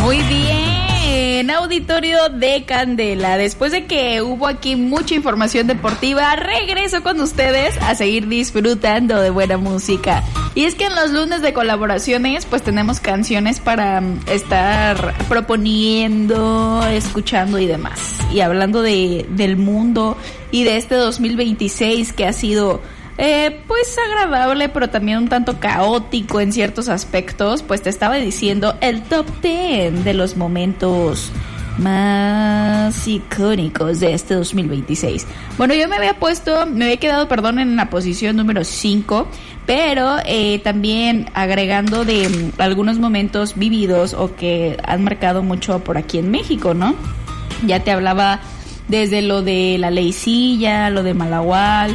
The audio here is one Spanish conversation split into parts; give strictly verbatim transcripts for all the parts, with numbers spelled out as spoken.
Muy bien, auditorio de Candela. Después de que hubo aquí mucha información deportiva, regreso con ustedes a seguir disfrutando de buena música. Y es que en los lunes de colaboraciones, pues tenemos canciones para estar proponiendo, escuchando y demás. Y hablando de del mundo y de este dos mil veintiséis que ha sido Eh, pues agradable, pero también un tanto caótico en ciertos aspectos, pues te estaba diciendo el top diez de los momentos más icónicos de este dos mil veintiséis. Bueno, yo me había puesto, me había quedado, perdón, en la posición número cinco, pero eh, también agregando de um, algunos momentos vividos o que han marcado mucho por aquí en México, ¿no? Ya te hablaba desde lo de la Leycilla, lo de Malagual,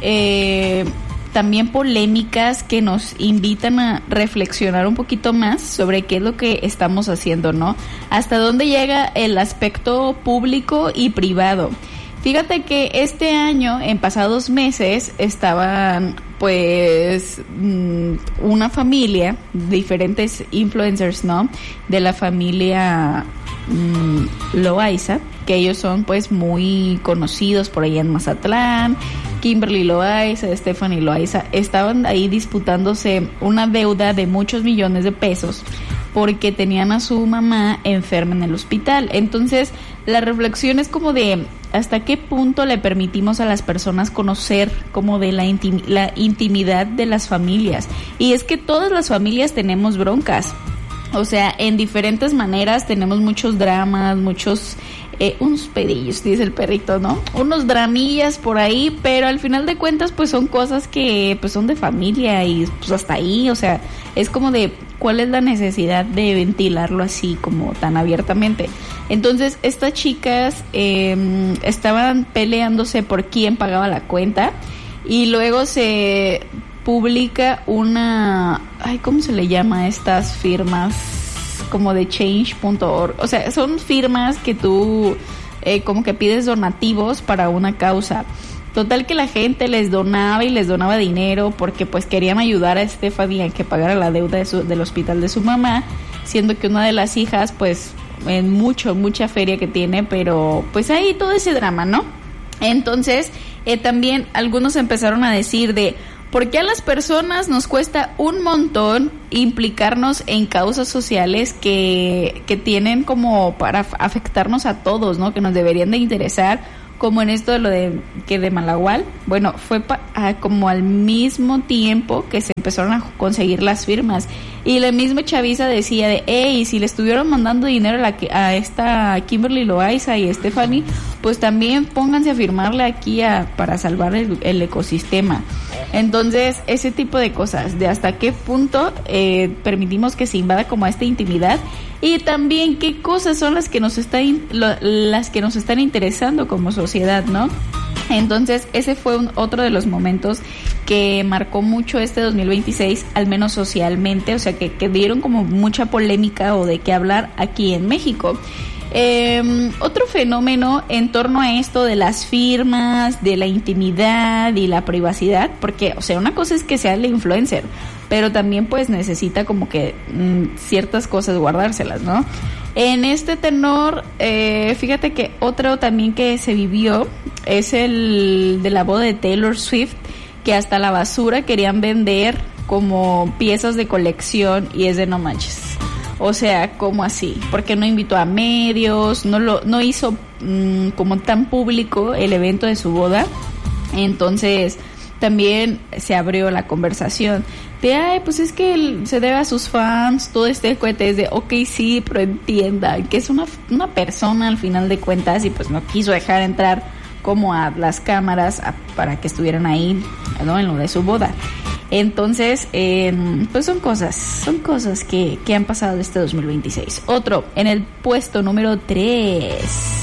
Eh, también polémicas que nos invitan a reflexionar un poquito más sobre qué es lo que estamos haciendo, ¿no? Hasta dónde llega el aspecto público y privado. Fíjate que este año, en pasados meses, estaban pues una familia, diferentes influencers, ¿no? De la familia mmm, Loaiza, que ellos son pues muy conocidos por allá en Mazatlán. Kimberly Loaiza, Stephanie Loaiza, estaban ahí disputándose una deuda de muchos millones de pesos porque tenían a su mamá enferma en el hospital. Entonces, la reflexión es como de hasta qué punto le permitimos a las personas conocer como de la, intim- la intimidad de las familias. Y es que todas las familias tenemos broncas. O sea, en diferentes maneras tenemos muchos dramas, muchos, eh, unos pedillos, dice el perrito, ¿no? Unos dramillas por ahí, pero al final de cuentas, pues son cosas que, pues son de familia y pues hasta ahí, o sea, es como de, ¿cuál es la necesidad de ventilarlo así como tan abiertamente? Entonces, estas chicas eh, estaban peleándose por quién pagaba la cuenta y luego se publica una, ay, ¿cómo se le llama a estas firmas? Como de change punto org, o sea, son firmas que tú eh, como que pides donativos para una causa. Total que la gente les donaba y les donaba dinero porque pues querían ayudar a Stephanie a que pagara la deuda de su, del hospital de su mamá, siendo que una de las hijas pues en mucho, mucha feria que tiene, pero pues ahí todo ese drama, ¿no? Entonces eh, también algunos empezaron a decir de ¿por qué a las personas nos cuesta un montón implicarnos en causas sociales que, que tienen como para afectarnos a todos, ¿no? Que nos deberían de interesar, como en esto de lo de que de Malagual? Bueno, fue pa, a, como al mismo tiempo que se empezaron a conseguir las firmas. Y la misma chaviza decía de, hey, si le estuvieron mandando dinero a, la, a esta Kimberly Loaiza y Stephanie, pues también pónganse a firmarle aquí a, para salvar el, el ecosistema. Entonces, ese tipo de cosas, de hasta qué punto eh, permitimos que se invada como esta intimidad y también qué cosas son las que nos están, lo, las que nos están interesando como sociedad, ¿no? Entonces, ese fue un, otro de los momentos que marcó mucho este dos mil veintiséis, al menos socialmente, o sea, que, que dieron como mucha polémica o de qué hablar aquí en México. Eh, otro fenómeno en torno a esto de las firmas, de la intimidad y la privacidad, porque, o sea, una cosa es que sea el influencer, pero también pues necesita como que mmm, ciertas cosas guardárselas, ¿no? En este tenor, eh, fíjate que otro también que se vivió es el de la boda de Taylor Swift, que hasta la basura querían vender como piezas de colección y es de no manches. O sea, ¿cómo así? Porque no invitó a medios, no lo, no hizo mmm, como tan público el evento de su boda. Entonces, también se abrió la conversación de, ay, pues es que él se debe a sus fans, todo este cohete es de, ok, sí, pero entiendan que es una, una persona al final de cuentas y pues no quiso dejar entrar como a las cámaras a, para que estuvieran ahí, ¿no? En lo de su boda. Entonces, eh, pues son cosas, son cosas que, que han pasado este dos mil veintiséis. Otro, en el puesto número tres,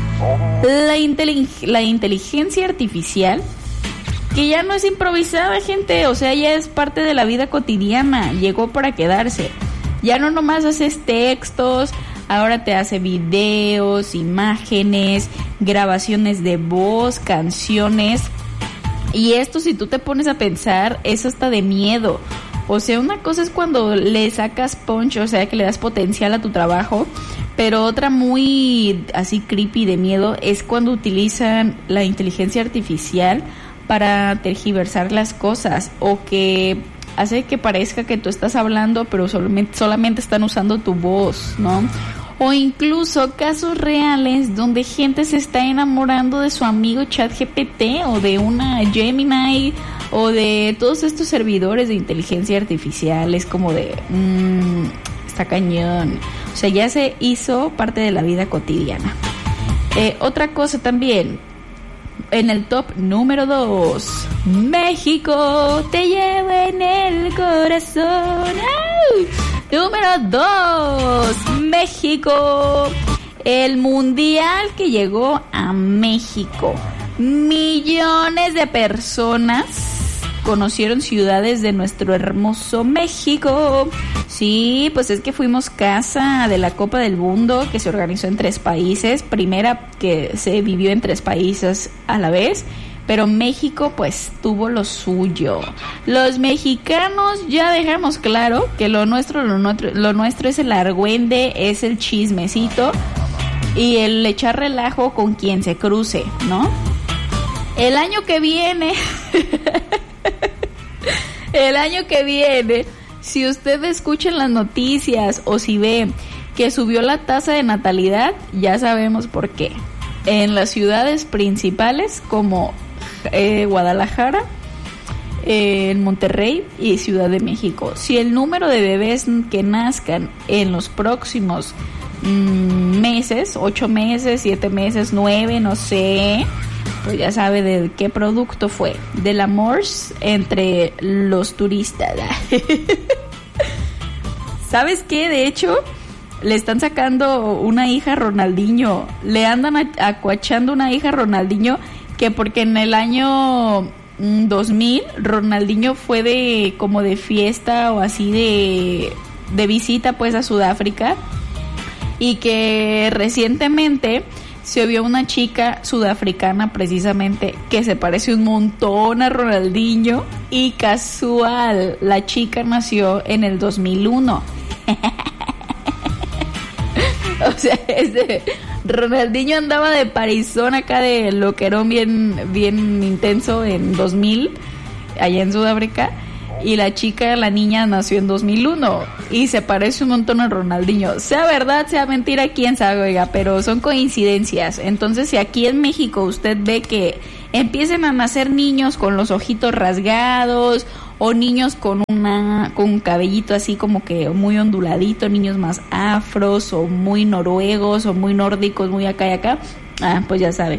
la, intelig- la inteligencia artificial, que ya no es improvisada, gente, o sea, ya es parte de la vida cotidiana, llegó para quedarse. Ya no nomás haces textos, ahora te hace videos, imágenes, grabaciones de voz, canciones. Y esto, si tú te pones a pensar, es hasta de miedo. O sea, una cosa es cuando le sacas punch, o sea, que le das potencial a tu trabajo, pero otra muy así creepy de miedo es cuando utilizan la inteligencia artificial para tergiversar las cosas, o que hace que parezca que tú estás hablando, pero solamente, solamente están usando tu voz, ¿no? O incluso casos reales donde gente se está enamorando de su amigo ChatGPT o de una Gemini o de todos estos servidores de inteligencia artificial. Es como de, mmm, está cañón. O sea, ya se hizo parte de la vida cotidiana. Eh, otra cosa también, en el top número dos, México te lleva en el corazón. ¡Ay! Número dos, México. El mundial que llegó a México. Millones de personas conocieron ciudades de nuestro hermoso México. Sí, pues es que fuimos casa de la Copa del Mundo, que se organizó en tres países. Primera que se vivió en tres países a la vez. Pero México pues tuvo lo suyo. Los mexicanos ya dejamos claro que lo nuestro, lo nuestro, lo nuestro es el argüende, es el chismecito y el echar relajo con quien se cruce, ¿no? El año que viene, el año que viene, si usted escucha en las noticias o si ve que subió la tasa de natalidad, ya sabemos por qué. En las ciudades principales como Eh, Guadalajara, eh, en Monterrey y Ciudad de México. Si el número de bebés que nazcan en los próximos mmm, meses, ocho meses, siete meses, nueve, no sé, pues ya sabe de qué producto fue, del amor entre los turistas. ¿Sabes qué? De hecho, le están sacando una hija a Ronaldinho, le andan acuachando una hija a Ronaldinho, que porque en el año dos mil Ronaldinho fue de como de fiesta o así de de visita pues a Sudáfrica, y que recientemente se vio una chica sudafricana precisamente que se parece un montón a Ronaldinho, y casual, la chica nació en el dos mil uno. O sea, ese Ronaldinho andaba de parizón acá, de loquerón bien, bien intenso en dos mil, allá en Sudáfrica, y la chica, la niña, nació en dos mil uno y se parece un montón a Ronaldinho. Sea verdad, sea mentira, quién sabe, oiga, pero son coincidencias. Entonces, si aquí en México usted ve que empiecen a nacer niños con los ojitos rasgados, o niños con una con un cabellito así como que muy onduladito, niños más afros o muy noruegos o muy nórdicos, muy acá y acá, ah, pues ya sabe.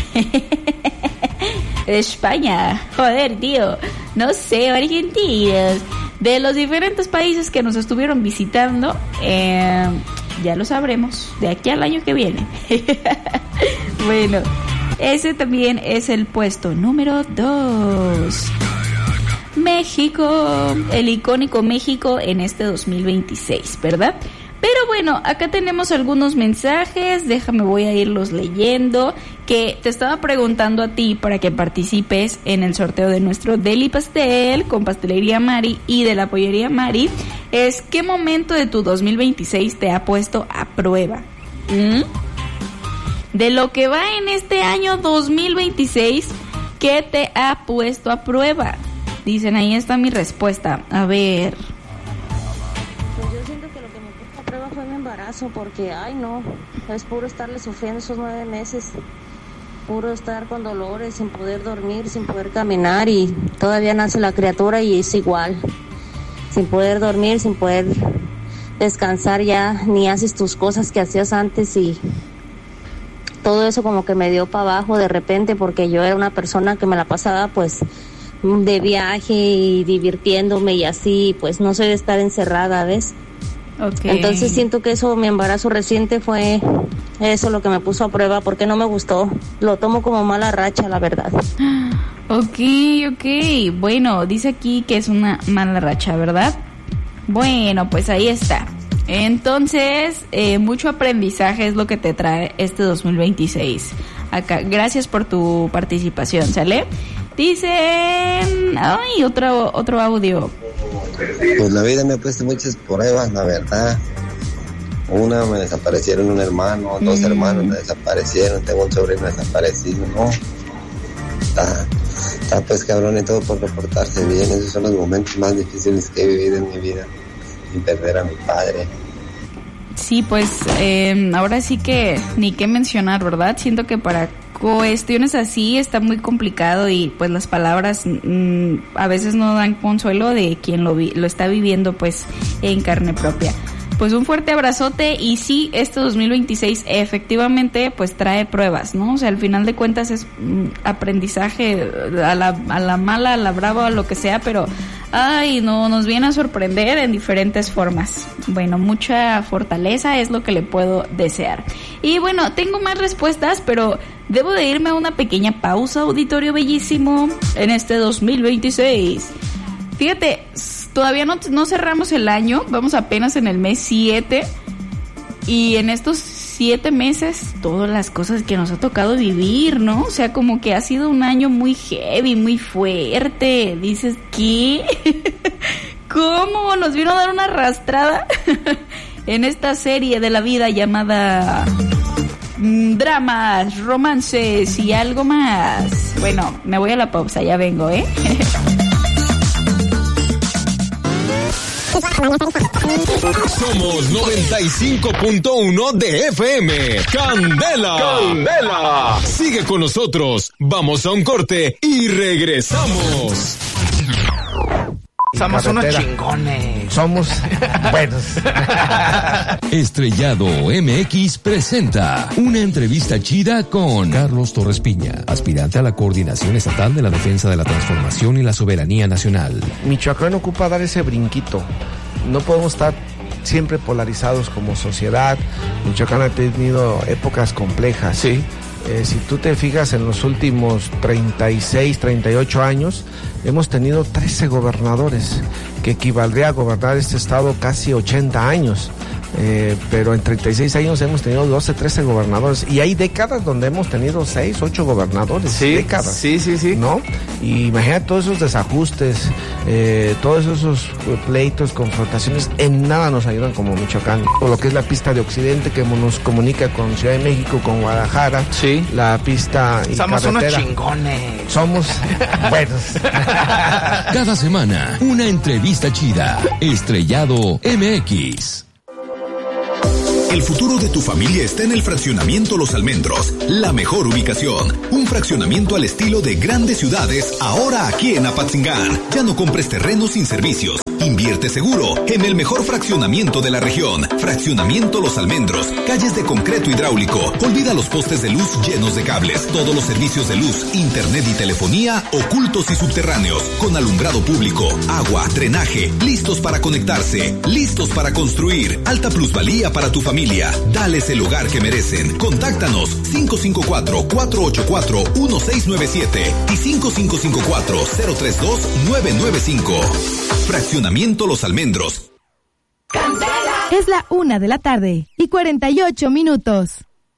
España, joder, tío, no sé, argentinos, de los diferentes países que nos estuvieron visitando, eh, ya lo sabremos de aquí al año que viene. Bueno, ese también es el puesto número dos. México, el icónico México en este dos mil veintiséis, ¿verdad? Pero bueno, acá tenemos algunos mensajes, déjame, voy a irlos leyendo, que te estaba preguntando a ti para que participes en el sorteo de nuestro Deli Pastel con Pastelería Mari y de la Pollería Mari. Es, ¿qué momento de tu dos mil veintiséis te ha puesto a prueba? ¿Mm? De lo que va en este año dos mil veintiséis, ¿qué te ha puesto a prueba? Dicen, ahí está mi respuesta. A ver. Pues yo siento que lo que me puso a prueba fue mi embarazo, porque, ay no, es puro estarle sufriendo esos nueve meses. Puro estar con dolores, sin poder dormir, sin poder caminar, y todavía nace la criatura y es igual. Sin poder dormir, sin poder descansar ya, ni haces tus cosas que hacías antes, y todo eso como que me dio para abajo de repente, porque yo era una persona que me la pasaba pues de viaje y divirtiéndome y así, pues no soy de estar encerrada, ¿ves? Okay. Entonces siento que eso, mi embarazo reciente fue eso lo que me puso a prueba, porque no me gustó, lo tomo como mala racha, la verdad. Ok, ok, bueno, dice aquí que es una mala racha, ¿verdad? Bueno, pues ahí está. Entonces, eh, mucho aprendizaje es lo que te trae este dos mil veintiséis. Acá, gracias por tu participación, ¿sale? Dicen... Ay, otro, otro audio. Pues la vida me ha puesto muchas pruebas, la verdad. Una, me desaparecieron un hermano, dos mm. hermanos me desaparecieron, tengo un sobrino desaparecido, ¿no? Está, está pues cabrón y todo por reportarse bien. Esos son los momentos más difíciles que he vivido en mi vida. Y perder a mi padre. Sí, pues eh, ahora sí que ni qué mencionar, ¿verdad? Siento que para cuestiones así está muy complicado y pues las palabras mmm, a veces no dan consuelo de quien lo, vi- lo está viviendo pues en carne propia. Pues un fuerte abrazote y sí, este dos mil veintiséis efectivamente pues trae pruebas, ¿no? O sea, al final de cuentas es mm, aprendizaje a la, a la mala, a la brava, a lo que sea, pero ay, no, nos viene a sorprender en diferentes formas. Bueno, mucha fortaleza es lo que le puedo desear. Y bueno, tengo más respuestas, pero debo de irme a una pequeña pausa, auditorio bellísimo, en este dos mil veintiséis. Fíjate, todavía no, no cerramos el año, vamos apenas en el mes siete y en estos siete meses todas las cosas que nos ha tocado vivir, ¿no? O sea, como que ha sido un año muy heavy, muy fuerte. Dices, ¿qué? ¿Cómo? ¿Nos vino a dar una arrastrada en esta serie de la vida llamada mm, dramas, romances y algo más? Bueno, me voy a la pausa, ya vengo, ¿eh? Somos noventa y cinco punto uno de F M. Candela. Candela. Sigue con nosotros. Vamos a un corte y regresamos. Somos unos chingones. Somos buenos. Estrellado M X presenta una entrevista chida con Carlos Torres Piña, aspirante a la Coordinación Estatal de la Defensa de la Transformación y la Soberanía Nacional. Michoacán ocupa dar ese brinquito. No podemos estar siempre polarizados como sociedad. Michoacán ha tenido épocas complejas. Sí. Eh, si tú te fijas, en los últimos treinta y seis, treinta y ocho años, hemos tenido trece gobernadores, que equivaldría a gobernar este estado casi ochenta años. Eh, pero en treinta y seis años hemos tenido doce, trece gobernadores. Y hay décadas donde hemos tenido seis, ocho gobernadores. Sí, décadas. Sí, sí, sí. ¿No? Y imagina todos esos desajustes, eh, todos esos pleitos, confrontaciones, en nada nos ayudan como Michoacán. O lo que es la pista de Occidente que nos comunica con Ciudad de México, con Guadalajara. Sí. La pista y Somos carretera. unos chingones. Somos buenos. cada semana una entrevista chida. Estrellado M X. El futuro de tu familia está en el fraccionamiento Los Almendros, la mejor ubicación. Un fraccionamiento al estilo de grandes ciudades, ahora aquí en Apatzingán. Ya no compres terrenos sin servicios. Invierte seguro en el mejor fraccionamiento de la región. Fraccionamiento Los Almendros, calles de concreto hidráulico. Olvida los postes de luz llenos de cables. Todos los servicios de luz, internet y telefonía ocultos y subterráneos, con alumbrado público, agua, drenaje, listos para conectarse, listos para construir. Alta plusvalía para tu familia. Dales el hogar que merecen. Contáctanos cinco cinco cuatro, cuatro ocho cuatro, uno seis nueve siete y cinco cinco cinco cuatro, cero tres dos, nueve nueve cinco. Fraccionamiento Los Almendros. Es la una de la tarde y cuarenta y ocho minutos.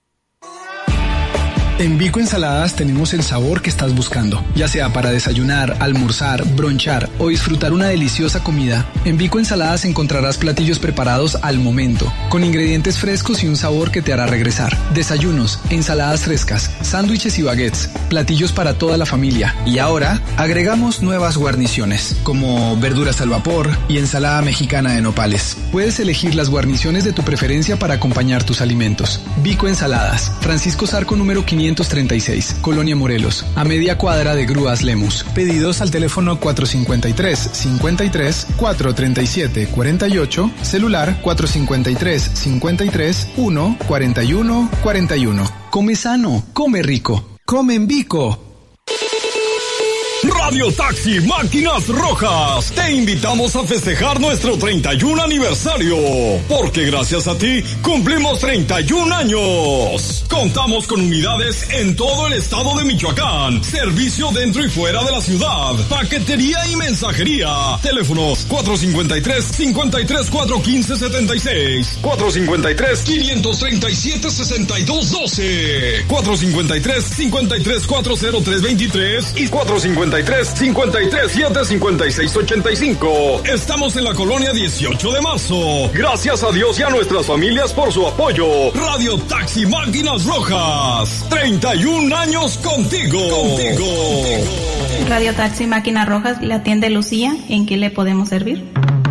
En Vico Ensaladas tenemos el sabor que estás buscando, ya sea para desayunar, almorzar, bronchar o disfrutar una deliciosa comida. En Vico Ensaladas encontrarás platillos preparados al momento, con ingredientes frescos y un sabor que te hará regresar. Desayunos, ensaladas frescas, sándwiches y baguettes, platillos para toda la familia. Y ahora agregamos nuevas guarniciones, como verduras al vapor y ensalada mexicana de nopales. Puedes elegir las guarniciones de tu preferencia para acompañar tus alimentos. Vico Ensaladas, Francisco Zarco número quinientos treinta y seis, Colonia Morelos, a media cuadra de Grúas Lemus. Pedidos al teléfono cuatro cinco tres, cinco tres, cuatro tres siete, cuatro ocho, celular cuatro cinco tres, cinco tres, uno, cuatro uno, cuatro uno. Come sano, come rico, come en Vico. Radio Taxi Máquinas Rojas, te invitamos a festejar nuestro treinta y un aniversario, porque gracias a ti cumplimos treinta y un años. Contamos con unidades en todo el estado de Michoacán, servicio dentro y fuera de la ciudad, paquetería y mensajería. Teléfonos cuatro cinco tres, cinco tres cuatro, uno cinco siete seis, cuatro cinco tres, cinco tres siete, seis dos uno dos, cuatro cinco tres, cinco tres cuatro cero tres dos tres y cuatro cinco tres, cinco tres siete, cinco seis ocho cinco. Estamos en la colonia dieciocho de marzo. Gracias a Dios y a nuestras familias por su apoyo. Radio Taxi Máquinas Rojas, treinta y un años contigo. Contigo. Radio Taxi Máquinas Rojas, le atiende Lucía. ¿En qué le podemos servir?